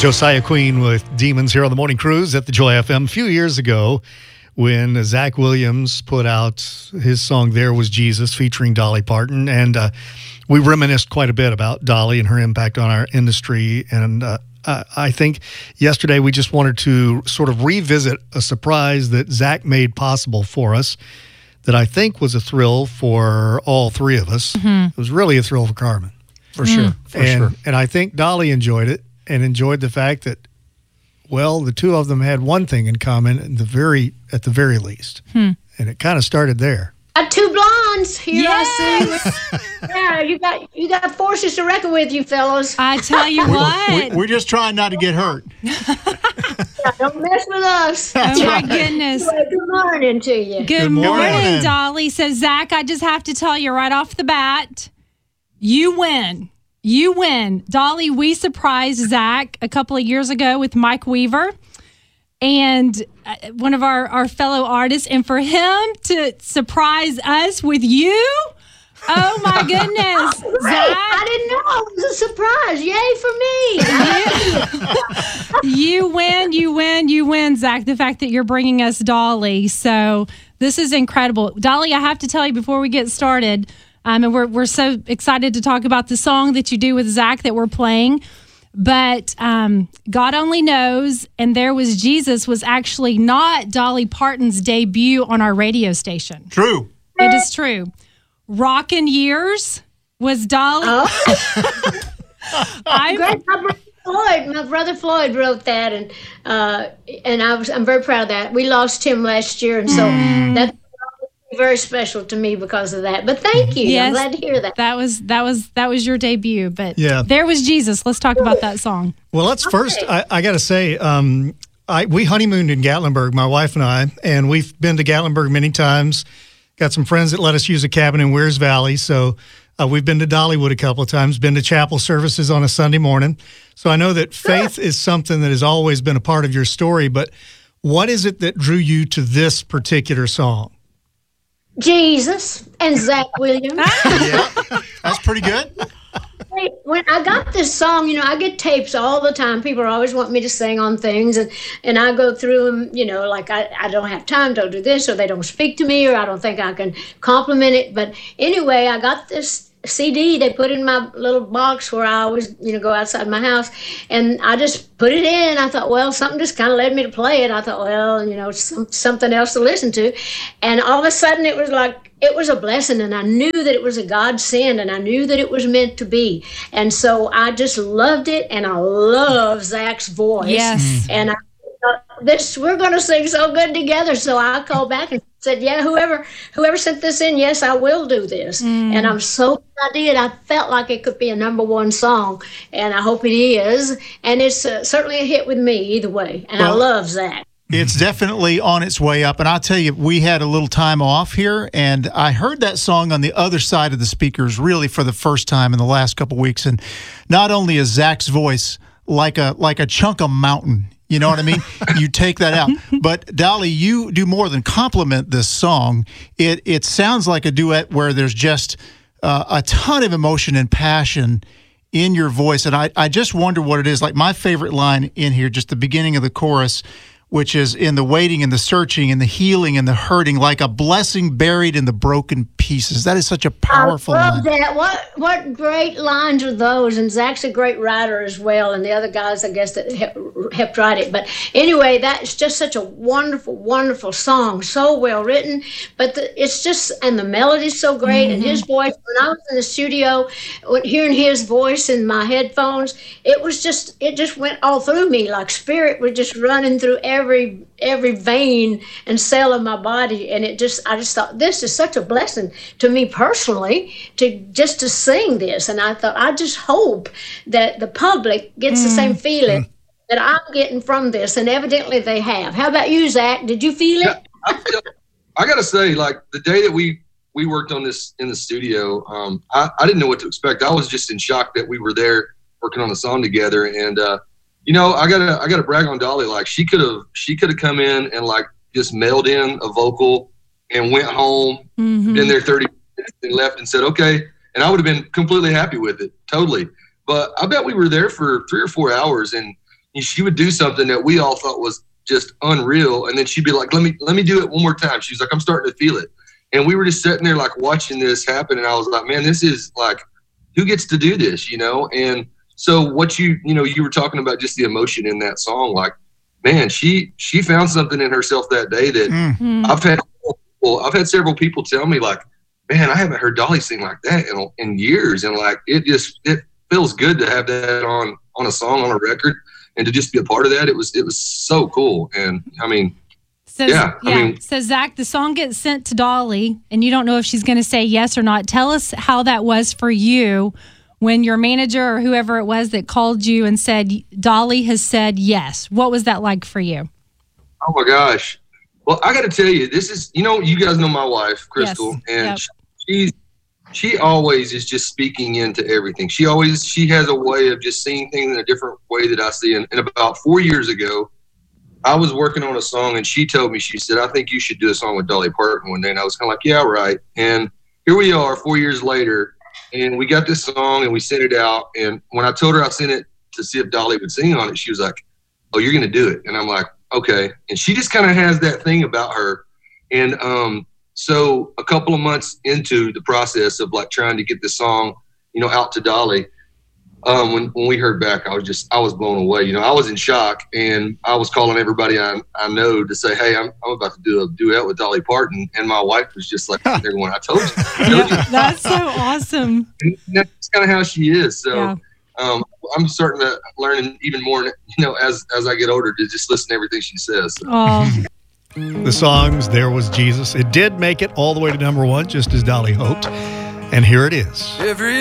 Josiah Queen with Demons here on the Morning Cruise at the Joy FM. A few years ago, when Zach Williams put out his song There Was Jesus featuring Dolly Parton, and we reminisced quite a bit about Dolly and her impact on our industry. And I think yesterday we just wanted to sort of revisit a surprise that Zach made possible for us that I think was a thrill for all three of us. Mm-hmm. It was really a thrill for Carmen. For sure. And I think Dolly enjoyed it and enjoyed the fact that, well, the two of them had one thing in common at the very least. And it kind of started there. Got two blondes here. Yes. I see. Yeah, you got forces to reckon with, you fellows. I tell you what. We're just trying not to get hurt. Yeah, don't mess with us. Oh, my goodness. Good morning to you. Good morning, Dolly. So, Zach, I just have to tell you right off the bat, you win. You win. Dolly, we surprised Zach a couple of years ago with Mike Weaver and one of our fellow artists. And for him to surprise us with you, oh, my goodness. Zach, I didn't know. It was a surprise. Yay for me. You win, Zach, the fact that you're bringing us Dolly. So this is incredible. Dolly, I have to tell you before we get started, and we're so excited to talk about the song that you do with Zach that we're playing. But God Only Knows and There Was Jesus was actually not Dolly Parton's debut on our radio station. True. It is true. Rockin' Years was Dolly. Oh. My brother Floyd wrote that, and I'm very proud of that. We lost him last year, and so that's very special to me because of that. But thank you. Yes, I'm glad to hear that. That was your debut. But yeah. There Was Jesus. Let's talk about that song. Well, let's first. I got to say, we honeymooned in Gatlinburg, my wife and I, and we've been to Gatlinburg many times. Got some friends that let us use a cabin in Weirs Valley, so we've been to Dollywood a couple of times. Been to chapel services on a Sunday morning. So I know that faith is something that has always been a part of your story. But what is it that drew you to this particular song? Jesus and Zach Williams. Yeah, that's pretty good. When I got this song, I get tapes all the time. People always want me to sing on things, and I go through them, like I don't have time to do this, or they don't speak to me, or I don't think I can compliment it. But anyway, I got this CD they put in my little box where I always, go outside my house, and I just put it in. I thought, well, something just kind of led me to play it. I thought, well, something else to listen to, and all of a sudden it was like it was a blessing, and I knew that it was a godsend, and I knew that it was meant to be, and so I just loved it, and I love Zach's voice. Yes, and I thought, we're going to sing so good together. So I called back and said, yeah, whoever sent this in, yes, I will do this. And I'm so glad I did. I felt like it could be a number one song, and I hope it is. And it's certainly a hit with me either way. And I love Zach. It's definitely on its way up. And I'll tell you, we had a little time off here, and I heard that song on the other side of the speakers really for the first time in the last couple of weeks. And not only is Zach's voice like a chunk of mountain, you know what I mean? You take that out. But Dolly, you do more than compliment this song. It sounds like a duet where there's just a ton of emotion and passion in your voice. And I just wonder what it is. Like my favorite line in here, just the beginning of the chorus, which is in the waiting and the searching and the healing and the hurting, like a blessing buried in the broken pieces. That is such a powerful I love line. that. What great lines are those? And Zach's a great writer as well, and the other guys, I guess, that helped write it. But anyway, that's just such a wonderful, wonderful song. So well written, but it's just, and the melody's so great, and his voice. When I was in the studio, hearing his voice in my headphones, it just went all through me, like spirit was just running through every vein and cell of my body, and I just thought, this is such a blessing to me personally to sing this. And I thought, I just hope that the public gets the same feeling that I'm getting from this, and evidently they have. How about you, Zach? Did you feel it? I gotta say, like the day that we worked on this in the studio, I didn't know what to expect. I was just in shock that we were there working on the song together. And I gotta brag on Dolly. Like she could have come in and like just mailed in a vocal and went home, been there 30 minutes and left and said, okay. And I would have been completely happy with it. Totally. But I bet we were there for 3 or 4 hours, and she would do something that we all thought was just unreal, and then she'd be like, let me do it one more time. She was like, I'm starting to feel it. And we were just sitting there like watching this happen, and I was like, man, this is like, who gets to do this, you know? And so what you were talking about, just the emotion in that song, like, man, she found something in herself that day that I've had several people tell me, like, man, I haven't heard Dolly sing like that in years, and like it feels good to have that on a song, on a record, and to just be a part of that. It was so cool, and I mean. So Zach, the song gets sent to Dolly, and you don't know if she's going to say yes or not. Tell us how that was for you when your manager or whoever it was that called you and said, Dolly has said yes. What was that like for you? Oh, my gosh. Well, I got to tell you, this is, you guys know my wife, Crystal, yes. and she always is just speaking into everything. She has a way of just seeing things in a different way that I see. And about 4 years ago, I was working on a song, and she told me, she said, I think you should do a song with Dolly Parton one day. And I was kind of like, yeah, right. And here we are 4 years later, and we got this song, and we sent it out. And when I told her I sent it to see if Dolly would sing on it, she was like, oh, you're going to do it. And I'm like, okay. And she just kind of has that thing about her. And so a couple of months into the process of like trying to get this song, out to Dolly, when we heard back, I was blown away. I was in shock, and I was calling everybody I know to say, hey, I'm about to do a duet with Dolly Parton. And my wife was just like, everyone, I told you. Yeah, that's so awesome. And that's kind of how she is. So yeah. I'm starting to learn even more, as I get older, to just listen to everything she says. So. Oh. The songs, There Was Jesus. It did make it all the way to number one, just as Dolly hoped. And here it is. Every